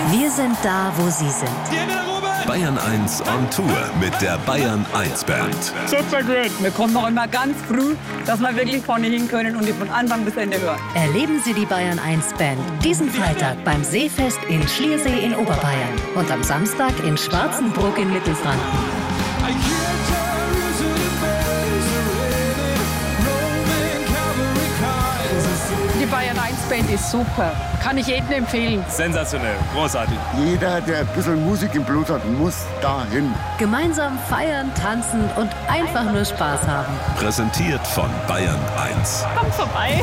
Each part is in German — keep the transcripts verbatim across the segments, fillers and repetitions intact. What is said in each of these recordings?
Wir sind da, wo Sie sind. Bayern eins on Tour mit der Bayern eins Band. Super gut. Wir kommen noch immer ganz früh, dass wir wirklich vorne hin können und die von Anfang bis Ende hören. Erleben Sie die Bayern eins Band diesen Freitag beim Seefest in Schliersee in Oberbayern und am Samstag in Schwarzenbruck in Mittelfranken. Die Bayern eins Band ist super. Kann ich jedem empfehlen. Sensationell, großartig. Jeder, der ein bisschen Musik im Blut hat, muss dahin. Gemeinsam feiern, tanzen und einfach nur Spaß haben. Präsentiert von Bayern eins. Kommt vorbei.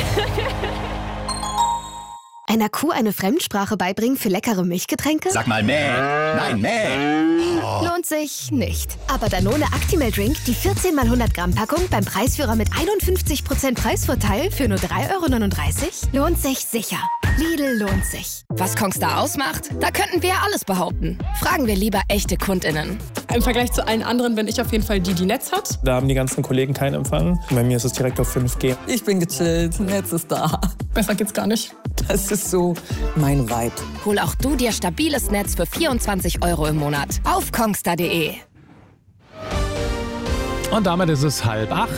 Einer Kuh eine Fremdsprache beibringen für leckere Milchgetränke? Sag mal mäh. Nein, mäh. Oh. Lohnt sich nicht. Aber Danone Actimel Drink, die vierzehn mal hundert Gramm Packung beim Preisführer mit einundfünfzig Prozent Preisvorteil für nur drei Euro neununddreißig, lohnt sich sicher. Lidl lohnt sich. Was Kongstar ausmacht? Da könnten wir ja alles behaupten. Fragen wir lieber echte KundInnen. Im Vergleich zu allen anderen bin ich auf jeden Fall die, die Netz hat. Da haben die ganzen Kollegen keinen Empfang. Bei mir ist es direkt auf fünf G. Ich bin gechillt, Netz ist da. Besser geht's gar nicht. Das ist so mein Vibe. Hol auch du dir stabiles Netz für vierundzwanzig Euro im Monat auf kongstar punkt de. Und damit ist es halb acht.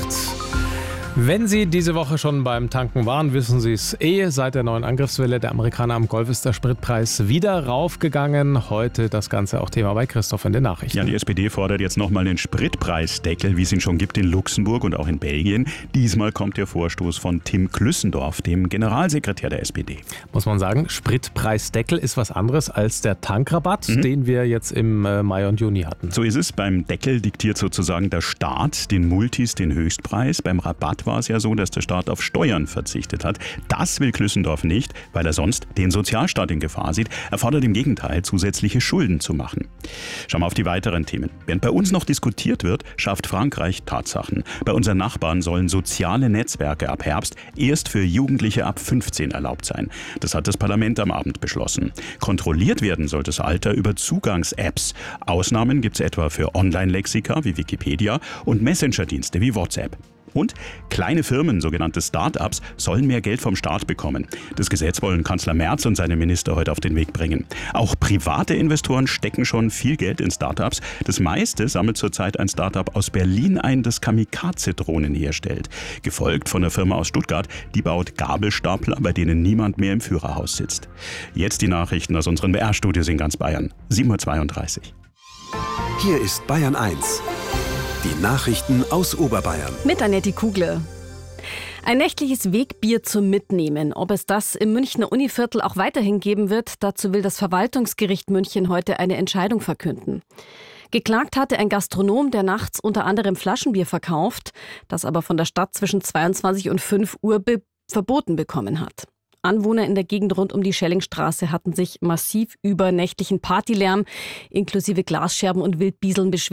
Wenn Sie diese Woche schon beim Tanken waren, wissen Sie es eh. Seit der neuen Angriffswelle der Amerikaner am Golf ist der Spritpreis wieder raufgegangen. Heute das Ganze auch Thema bei Christoph in den Nachrichten. Ja, die S P D fordert jetzt nochmal den Spritpreisdeckel, wie es ihn schon gibt in Luxemburg und auch in Belgien. Diesmal kommt der Vorstoß von Tim Klüssendorf, dem Generalsekretär der S P D. Muss man sagen, Spritpreisdeckel ist was anderes als der Tankrabatt, mhm. den wir jetzt im Mai und Juni hatten. So ist es. Beim Deckel diktiert sozusagen der Staat den Multis den Höchstpreis. Beim Rabatt war es ja so, dass der Staat auf Steuern verzichtet hat. Das will Klüssendorf nicht, weil er sonst den Sozialstaat in Gefahr sieht. Er fordert im Gegenteil, zusätzliche Schulden zu machen. Schauen wir auf die weiteren Themen. Während bei uns noch diskutiert wird, schafft Frankreich Tatsachen. Bei unseren Nachbarn sollen soziale Netzwerke ab Herbst erst für Jugendliche ab fünfzehn erlaubt sein. Das hat das Parlament am Abend beschlossen. Kontrolliert werden soll das Alter über Zugangs-Apps. Ausnahmen gibt es etwa für Online-Lexika wie Wikipedia und Messenger-Dienste wie WhatsApp. Und kleine Firmen, sogenannte Start-ups, sollen mehr Geld vom Staat bekommen. Das Gesetz wollen Kanzler Merz und seine Minister heute auf den Weg bringen. Auch private Investoren stecken schon viel Geld in Start-ups. Das meiste sammelt zurzeit ein Start-up aus Berlin ein, das Kamikaze-Drohnen herstellt. Gefolgt von einer Firma aus Stuttgart, die baut Gabelstapler, bei denen niemand mehr im Führerhaus sitzt. Jetzt die Nachrichten aus unseren B R-Studios in ganz Bayern. sieben Uhr zweiunddreißig. Hier ist Bayern eins. Die Nachrichten aus Oberbayern. Mit Annette Kugler. Ein nächtliches Wegbier zum Mitnehmen. Ob es das im Münchner Univiertel auch weiterhin geben wird, dazu will das Verwaltungsgericht München heute eine Entscheidung verkünden. Geklagt hatte ein Gastronom, der nachts unter anderem Flaschenbier verkauft, das aber von der Stadt zwischen zweiundzwanzig und fünf Uhr be- verboten bekommen hat. Anwohner in der Gegend rund um die Schellingstraße hatten sich massiv über nächtlichen Partylärm inklusive Glasscherben und Wildbieseln beschwert.